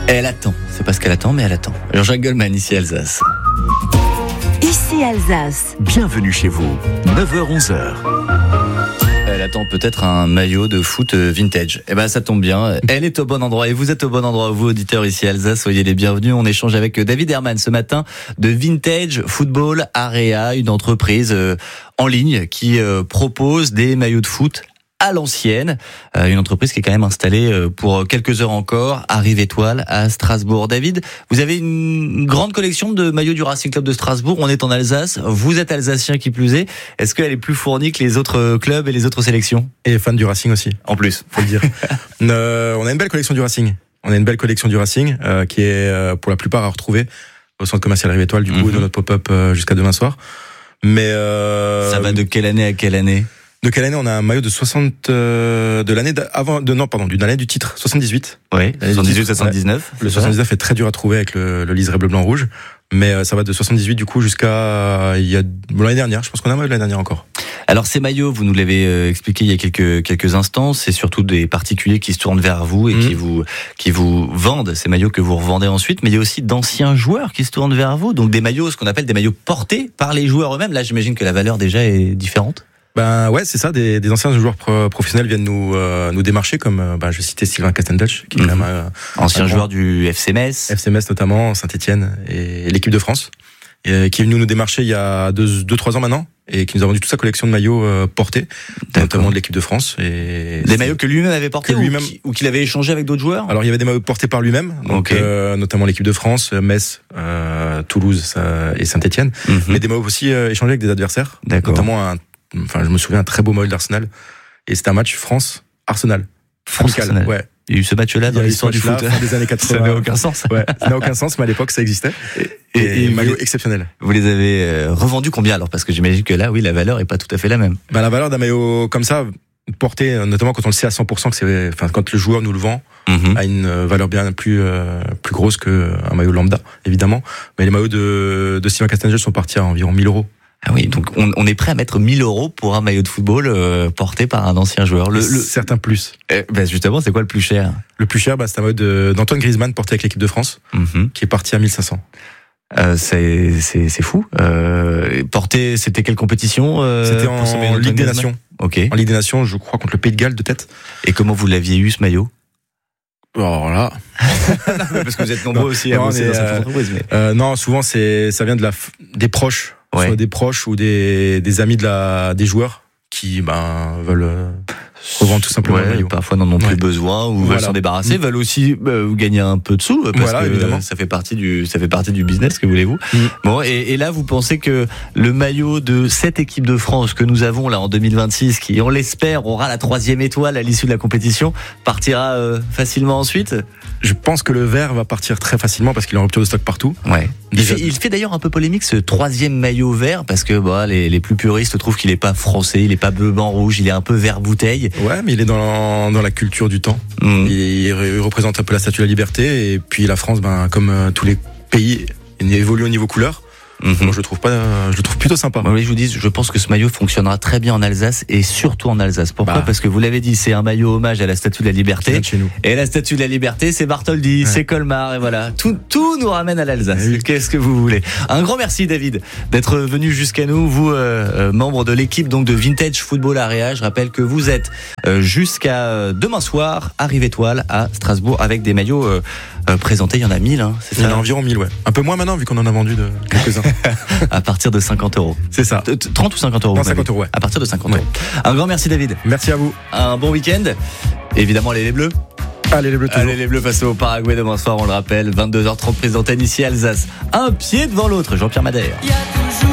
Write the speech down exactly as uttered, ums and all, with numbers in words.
Elle attend, c'est pas ce qu'elle attend, mais elle attend. Jean-Jacques Goldman, ici Alsace. Ici Alsace. Bienvenue chez vous, neuf heures onze heures. Elle attend peut-être un maillot de foot vintage. Eh ben, ça tombe bien. Elle est au bon endroit et vous êtes au bon endroit. Vous, auditeurs ici Alsace, soyez les bienvenus. On échange avec David Herman ce matin de Vintage Football Area, une entreprise en ligne qui propose des maillots de foot à l'ancienne, une entreprise qui est quand même installée pour quelques heures encore à Rive-Étoile à Strasbourg. David, vous avez une grande collection de maillots du Racing Club de Strasbourg. On est en Alsace, vous êtes alsacien qui plus est. Est-ce qu'elle est plus fournie que les autres clubs et les autres sélections? Et fan du Racing aussi. En plus, faut le dire. euh, on a une belle collection du Racing. On a une belle collection du Racing euh, qui est euh, pour la plupart à retrouver au centre commercial Rive-Étoile, du coup, mm-hmm. de notre pop-up euh, jusqu'à demain soir. Mais euh, ça va de quelle année à quelle année? De quelle année? On a un maillot de soixante euh, de l'année avant de non pardon d'une année du titre soixante-dix-huit. Oui, soixante-dix-huit soixante-dix-neuf. Ouais. Le soixante-dix-neuf est très dur à trouver avec le, le liseré bleu blanc rouge, mais euh, ça va de soixante-dix-huit du coup jusqu'à euh, il y a l'année dernière. Je pense qu'on a un maillot de l'année dernière encore. Alors ces maillots, vous nous l'avez euh, expliqué il y a quelques quelques instants, c'est surtout des particuliers qui se tournent vers vous et mmh. qui vous qui vous vendent ces maillots que vous revendez ensuite, mais il y a aussi d'anciens joueurs qui se tournent vers vous, donc des maillots, ce qu'on appelle des maillots portés par les joueurs eux-mêmes. Là, j'imagine que la valeur déjà est différente. Ben ouais, c'est ça. Des, des anciens joueurs pro- professionnels viennent nous euh, nous démarcher, comme euh, ben, je vais citer Sylvain Castendutch, qui est mmh. quand même euh, ancien joueur du F C Metz, F C Metz notamment, Saint-Etienne et, et l'équipe de France, et, qui est venu nous démarcher il y a deux deux trois ans maintenant, et qui nous a vendu toute sa collection de maillots euh, portés, D'accord. notamment de l'équipe de France. Et des maillots que lui-même avait portés, lui-même ou, qui, ou qu'il avait échangé avec d'autres joueurs. Alors il y avait des maillots portés par lui-même, donc okay. euh, notamment l'équipe de France, Metz, euh, Toulouse ça, et Saint-Etienne, mmh. mais des maillots aussi euh, échangés avec des adversaires, D'accord. notamment un Enfin, je me souviens un très beau maillot d'Arsenal. Et c'était un match France-Arsenal. France-Arsenal. Ouais. Il y a eu ce match-là dans l'histoire du foot. Fin des années quatre-vingts. Ça n'a aucun sens. Ouais. Ça n'a aucun sens, mais à l'époque, ça existait. Et, et, et maillot exceptionnel. Vous les avez revendus combien alors? Parce que j'imagine que là, oui, la valeur est pas tout à fait la même. Ben, la valeur d'un maillot comme ça, porté, notamment quand on le sait à cent pour cent que c'est, enfin, quand le joueur nous le vend, mm-hmm. a une valeur bien plus, euh, plus grosse qu'un maillot lambda, évidemment. Mais les maillots de, de Sylvain Castendutch sont partis à environ mille euros. Ah oui, donc on, on est prêt à mettre mille euros pour un maillot de football euh, porté par un ancien joueur. Le, le certains plus. Eh, ben justement, c'est quoi le plus cher? Le plus cher, bah, c'est un maillot de, d'Antoine Griezmann porté avec l'équipe de France, mm-hmm. qui est parti à mille cinq cents. Euh, c'est, c'est, c'est fou. Euh, porté, c'était quelle compétition euh, C'était en, en Ligue des Nations. Ok. En Ligue des Nations, je crois contre le Pays de Galles de tête. Et comment vous l'aviez eu ce maillot? Alors là, parce que vous êtes nombreux non, aussi à non, bosser dans cette euh, entreprise. Mais... Euh, non, souvent c'est, ça vient de la, des proches. Ouais. Soit des proches ou des, des amis de la, des joueurs qui ben, veulent euh, revendre tout simplement ouais, le maillot. Parfois n'en ont plus ouais. besoin ou voilà. veulent s'en débarrasser, mmh. veulent aussi bah, gagner un peu de sous parce voilà, que évidemment. ça fait partie du ça fait partie du business, que voulez-vous. Mmh. Bon et, et là vous pensez que le maillot de cette équipe de France que nous avons là en deux mille vingt-six, qui on l'espère aura la troisième étoile à l'issue de la compétition, partira euh, facilement ensuite? Je pense que le vert va partir très facilement parce qu'il est en rupture de stock partout. Ouais. Il fait, il fait d'ailleurs un peu polémique ce troisième maillot vert parce que bah, les, les plus puristes trouvent qu'il est pas français, il est pas bleu, blanc, rouge, il est un peu vert bouteille. Ouais, mais il est dans, dans la culture du temps. Mmh. Il, il représente un peu la Statue de la Liberté et puis la France, ben, comme euh, tous les pays, il évolue au niveau couleur. Mmh. Moi, je le trouve pas, je le trouve plutôt sympa. Oui, je vous dis, je pense que ce maillot fonctionnera très bien en Alsace et surtout en Alsace. Pourquoi? Bah. Parce que vous l'avez dit, c'est un maillot hommage à la Statue de la Liberté. Chez nous. Et la Statue de la Liberté, c'est Bartholdi, ouais. c'est Colmar, et voilà. Tout, tout nous ramène à l'Alsace. Oui. Qu'est-ce que vous voulez? Un grand merci, David, d'être venu jusqu'à nous. Vous, euh, euh, membre de l'équipe donc de Vintage Football Area. Je rappelle que vous êtes euh, jusqu'à demain soir à Rive-Étoile à Strasbourg avec des maillots euh, euh, présentés. Il y en a mille, hein, c'est ça? Il y en a environ mille, ouais. Un peu moins maintenant vu qu'on en a vendu de quelques-uns. À partir de cinquante euros. C'est ça. trente ou cinquante euros? Non, cinquante euros, ouais. À partir de cinquante ouais. euros. Un grand merci, David. Merci à vous. Un bon week-end. Évidemment, allez les Bleus. Allez les Bleus toujours. Allez les Bleus face au Paraguay demain soir, on le rappelle. vingt-deux heures trente, prise d'antenne ici Alsace. Un pied devant l'autre. Jean-Pierre Madère.